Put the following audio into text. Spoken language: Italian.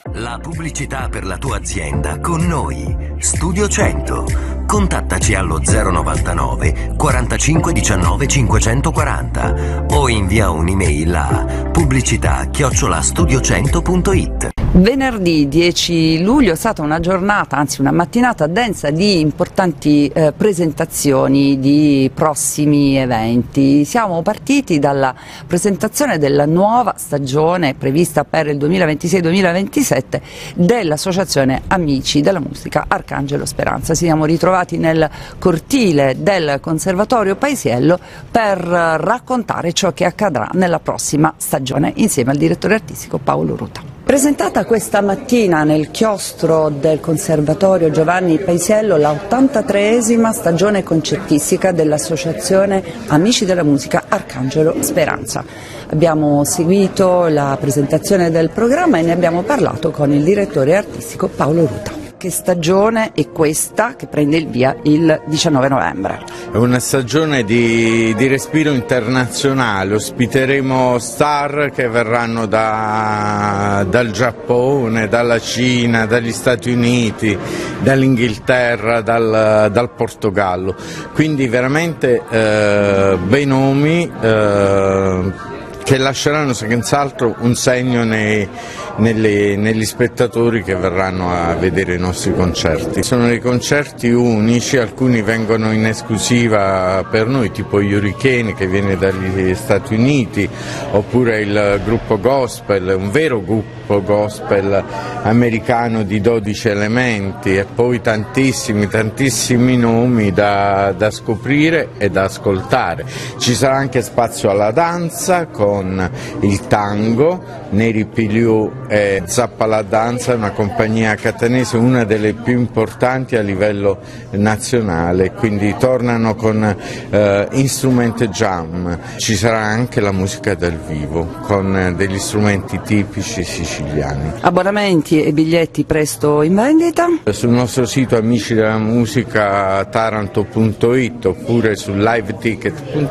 La pubblicità per la tua azienda con noi. Studio 100. Contattaci allo 099 45 19 540 o invia un'email a pubblicità@studio100.it. Venerdì 10 luglio è stata una giornata, anzi una mattinata densa di importanti presentazioni di prossimi eventi. Siamo partiti dalla presentazione della nuova stagione prevista per il 2026-2027 dell'Associazione Amici della Musica Arcangelo Speranza. Ci siamo ritrovati nel cortile del Conservatorio Paisiello per raccontare ciò che accadrà nella prossima stagione insieme al direttore artistico Paolo Ruta. Presentata questa mattina nel chiostro del Conservatorio Giovanni Paisiello la 83esima stagione concertistica dell'Associazione Amici della Musica Arcangelo Speranza. Abbiamo seguito la presentazione del programma e ne abbiamo parlato con il direttore artistico Paolo Ruta. Che stagione è questa che prende il via il 19 novembre? È una stagione di respiro internazionale, ospiteremo star che verranno dal Giappone, dalla Cina, dagli Stati Uniti, dall'Inghilterra, dal Portogallo, quindi veramente bei nomi che lasceranno senz'altro un segno negli spettatori che verranno a vedere i nostri concerti. Sono dei concerti unici, alcuni vengono in esclusiva per noi, tipo Hurricane che viene dagli Stati Uniti, oppure il gruppo gospel, un vero gruppo gospel americano di 12 elementi, e poi tantissimi nomi da scoprire e da ascoltare. Ci sarà anche spazio alla danza con il tango, Neri Piliu e Zappa la Danza, una compagnia catanese, una delle più importanti a livello nazionale, quindi tornano con instrument jam. Ci sarà anche la musica dal vivo con degli strumenti tipici siciliani. Abbonamenti e biglietti presto in vendita? Sul nostro sito amici della musica taranto.it oppure su liveticket.it.